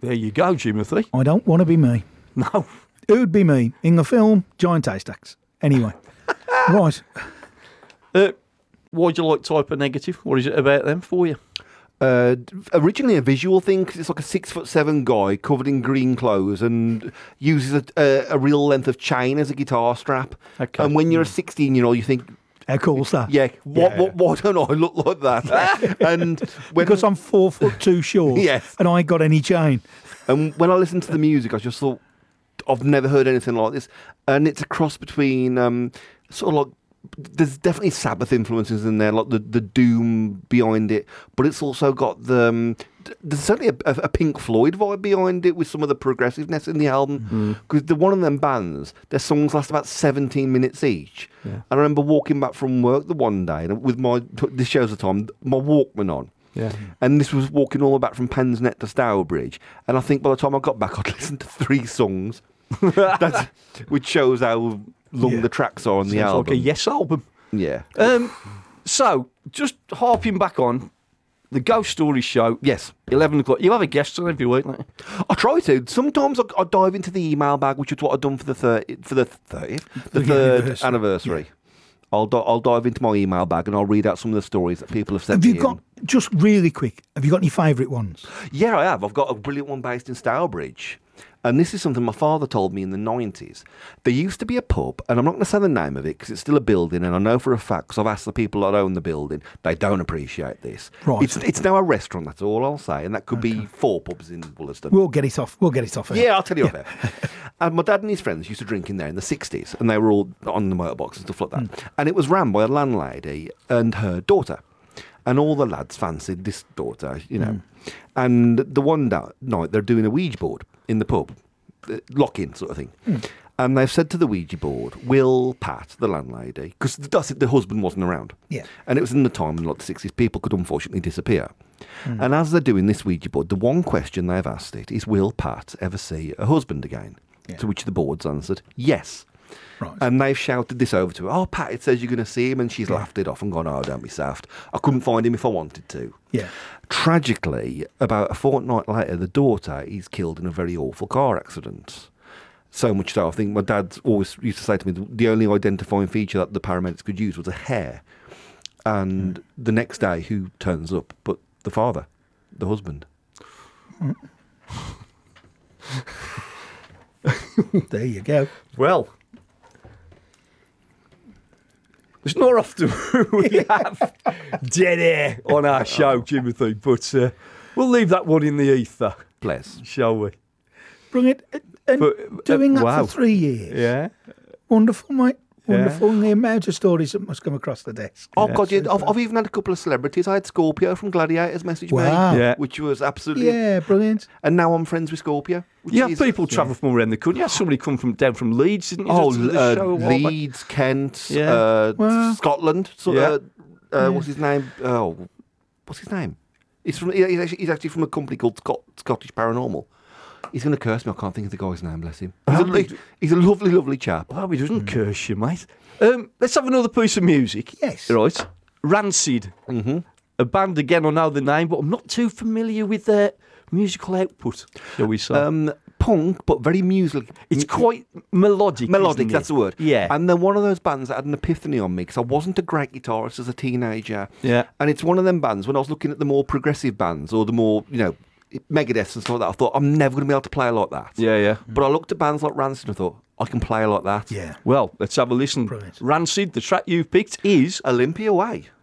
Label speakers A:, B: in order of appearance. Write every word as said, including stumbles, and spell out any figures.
A: There you go, Jimothy.
B: I don't want to be me.
A: No.
B: Who'd be me in the film Giant Haystacks? Anyway, right.
A: Uh, why'd you like Type O Negative? What is it about them for you?
C: Uh, originally a visual thing, because it's like a six foot seven guy covered in green clothes and uses a, a, a real length of chain as a guitar strap.
A: Okay.
C: And when you're a sixteen year old, you think,
B: How cool's that?
C: yeah, what,
B: Yeah.
C: What, why don't I look like that? and when,
B: Because I'm four foot two short
C: Yes.
B: and I ain't got any chain.
C: and when I listened to the music, I just thought, I've never heard anything like this. And it's a cross between um, sort of like, there's definitely Sabbath influences in there, like the, the doom behind it, but it's also got the um, there's certainly a, a, a Pink Floyd vibe behind it with some of the progressiveness in the album. Because the one of them bands, their songs last about seventeen minutes each.
A: Yeah.
C: And I remember walking back from work the one day and with my this shows the time my Walkman on.
A: Yeah.
C: And this was walking all the way back from Pensnet to Stourbridge. And I think by the time I got back, I'd listened to three songs, That's, which shows how long
B: Yeah.
C: the tracks are on the
A: Sounds
C: album.
A: like a Yes album.
C: Yeah.
A: Um, so, just harping back on the Ghost Stories show.
C: Yes.
A: eleven o'clock. You have a guest on every week, don't you?
C: I try to. Sometimes I, I dive into the email bag, which is what I've done for the thirty, for the thirtieth, the
B: The
C: third
B: anniversary.
C: anniversary. I'll di- I'll dive into my email bag and I'll read out some of the stories that people have sent
B: Have you
C: me
B: got,
C: in.
B: just really quick, have you got any favourite ones?
C: Yeah, I have. I've got a brilliant one based in Stourbridge. And this is something my father told me in the nineties. There used to be a pub, and I'm not going to say the name of it because it's still a building, and I know for a fact, because I've asked the people that own the building, they don't appreciate this.
B: Right.
C: It's it's now a restaurant, that's all I'll say, and that could be four pubs in Wollaston.
B: We'll get it off. We'll get it off. here.
C: Yeah, I'll tell you about it. And my dad and his friends used to drink in there in the sixties, and they were all on the motorbox and stuff like that. And it was ran by a landlady and her daughter. And all the lads fancied this daughter, you know. And the one da- night they're doing a Ouija board in the pub, uh, lock-in sort of thing. And they've said to the Ouija board, will Pat, the landlady, because the, the husband wasn't around.
B: Yeah.
C: And it was in the time in like the sixties, people could unfortunately disappear. And as they're doing this Ouija board, the one question they've asked it is, will Pat ever see a husband again?
B: Yeah.
C: To which the board's answered, yes.
B: Right.
C: And they've shouted this over to her. Oh, Pat, it says you're going to see him. And she's laughed it off and gone, oh, don't be soft. I couldn't find him if I wanted to.
B: Yeah.
C: Tragically, about a fortnight later, the daughter is killed in a very awful car accident. So much so, I think my dad always used to say to me, the- the only identifying feature that the paramedics could use was a hair. And
B: Hmm.
C: the next day, who turns up but the father, the husband?
B: There you go.
A: Well, it's not often we have dead air on our show, Jimothy, but uh, we'll leave that one in the ether,
C: Bless.
A: shall we?
B: Bring it. And
A: But, uh,
B: doing that
A: wow.
B: for three years.
A: Yeah.
B: Wonderful, mate.
A: Yeah.
B: Wonderful. And the amount of stories that must come across the desk.
C: Oh, God, yeah, I've, I've even had a couple of celebrities. I had Scorpio from Gladiators message
B: Wow.
C: me,
A: Yeah.
C: which was absolutely...
B: Yeah, brilliant.
C: And now I'm friends with Scorpio. which
A: You have
C: is-
A: people travel from all around the country. You had somebody come from down from Leeds, didn't you?
C: Oh,
A: to the
C: uh,
A: show a while back?
C: Leeds, Kent,
A: Yeah.
C: uh,
B: Wow.
C: Scotland. So,
A: Yeah.
C: uh, uh, What's his name? Oh, what's his name? He's from. He's actually, he's actually from a company called Scot- Scottish Paranormal. He's going to curse me. I can't think of the guy's name. Bless him. He's,
A: How
C: a,
A: many-
C: he's a lovely, lovely chap.
A: I hope he doesn't curse you, mate. Um, let's have another piece of music.
B: Yes.
A: Right. Rancid. Mm-hmm. A band, again, I know the name, but I'm not too familiar with their musical output, shall we say.
C: Um, punk, but very musical.
A: it's quite melodic.
C: Melodic,
A: isn't
C: that's
A: it?
C: the word.
A: Yeah.
C: And they're one of those bands that had an epiphany on me because I wasn't a great guitarist as a teenager.
A: Yeah.
C: And it's one of them bands, when I was looking at the more progressive bands or the more, you know, Megadeth and stuff like that, I thought, I'm never going to be able to play like that.
A: yeah, yeah.
C: But I looked at bands like Rancid and I thought, I can play like that.
B: Yeah.
A: Well, let's have a listen.
B: Brilliant.
A: Rancid, the track you've picked is
C: Olympia Way.